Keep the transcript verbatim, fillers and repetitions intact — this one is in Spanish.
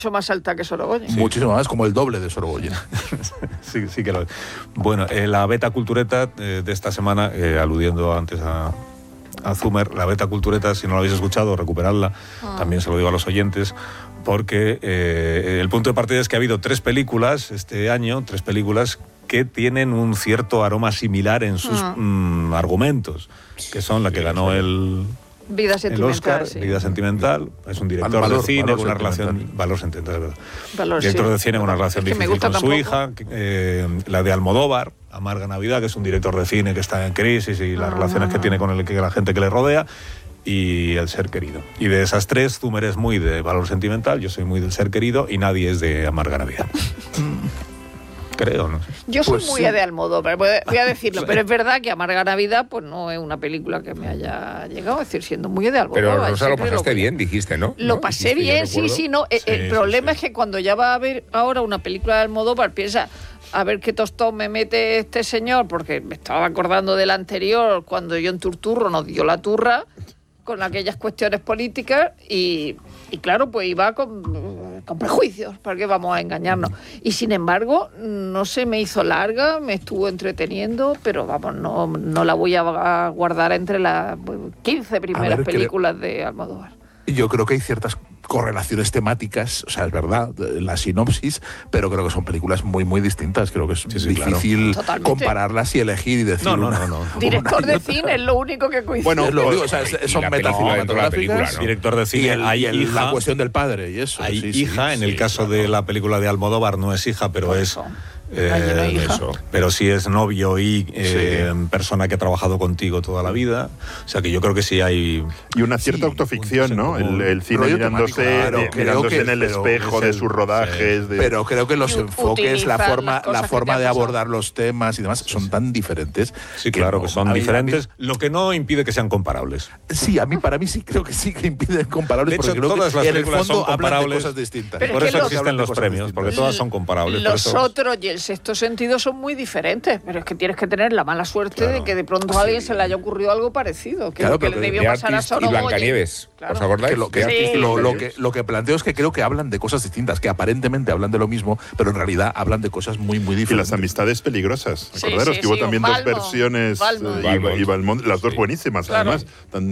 mucho más alta que Sorogoyen. Sí. Muchísimo más, como el doble de Sorogoyen. sí, sí que lo es. Bueno, eh, la beta cultureta eh, de esta semana, eh, aludiendo antes a, a Zumer, la beta cultureta, si no la habéis escuchado, recuperadla, ah. también se lo digo a los oyentes, porque eh, el punto de partida es que ha habido tres películas este año, tres películas que tienen un cierto aroma similar en sus ah. mm, argumentos, que son la que ganó el... Vida Sentimental. El Oscar, sí. Vida Sentimental, es un director valor, de cine valor con una relación. Valor sentimental, ¿verdad? Valor, director sí. de cine con una relación es que difícil con tampoco. su hija. Eh, la de Almodóvar, Amarga Navidad, que es un director de cine que está en crisis y las ah. relaciones que tiene con el, que la gente que le rodea. Y El Ser Querido. Y de esas tres, Zumer es muy de Valor Sentimental, yo soy muy del Ser Querido y nadie es de Amarga Navidad. Creo, ¿no? Yo soy pues muy sí. de Almodóvar, voy a decirlo, pero es verdad que Amarga Navidad pues no es una película que me haya llegado, es decir, siendo muy de Almodóvar. Pero Rosa, lo pasaste lo, bien, dijiste, ¿no? Lo ¿No? pasé ¿Dijiste, bien, sí, sí, no. Sí, el sí, problema sí. es que cuando ya va a ver ahora una película de Almodóvar, piensa, a ver qué tostón me mete este señor, porque me estaba acordando del anterior, cuando John Turturro nos dio la turra con aquellas cuestiones políticas y, y claro, pues iba con, con prejuicios, ¿para qué vamos a engañarnos? Y sin embargo, no se me hizo larga, me estuvo entreteniendo, pero vamos, no, no la voy a guardar entre las quince primeras ver, películas creo... de Almodóvar. Yo creo que hay ciertas correlaciones temáticas, o sea, es verdad, la sinopsis, pero creo que son películas muy, muy distintas. Creo que es sí, sí, difícil claro. compararlas y elegir y decir no, no, una, no, no. Director de cine es lo único que coincide. Bueno, es lo único, o sea, son metacinematográficas. ¿no? Director de cine, y, el, hay y el, hija, la cuestión del padre y eso. Hay sí, hija, sí, en sí, el caso claro. de la película de Almodóvar no es hija, pero es... Eh, no hija. Eso. Pero sí es novio y eh, sí. persona que ha trabajado contigo toda la vida. O sea que yo creo que sí hay... Y una cierta sí, autoficción, ¿no? El, el cine mirándose, claro, de, mirándose que, en el espejo de sus rodajes. Sí. De... Pero creo que los enfoques, la forma, la forma de abordar pasado. los temas y demás sí, son tan diferentes. Sí, claro, que, no, que son diferentes, mí, lo que no impide que sean comparables. Sí, a mí para mí sí creo que sí que impiden comparables. De hecho, porque creo todas que las en el fondo son comparables. Hablan de cosas distintas. Pero por eso los, existen los premios, distintas. Porque todas son comparables. Los eso... otros y el Sexto Sentido son muy diferentes, pero es que tienes que tener la mala suerte claro. de que de pronto a alguien sí. se le haya ocurrido algo parecido, que claro, es lo que le debió pasar a Sorogoyen. Y Blancanieves, claro. ¿os acordáis? Que lo, que, sí. lo, lo, que, lo que planteo es que creo que hablan de cosas distintas, que aparentemente hablan de lo mismo, pero en realidad hablan de cosas muy, muy diferentes. Y las amistades peligrosas. Sí, Acordaros sí, que hubo sí, también Balmo, dos versiones, Balmo. y, y Balmont, las dos sí. buenísimas, claro. además. Tan,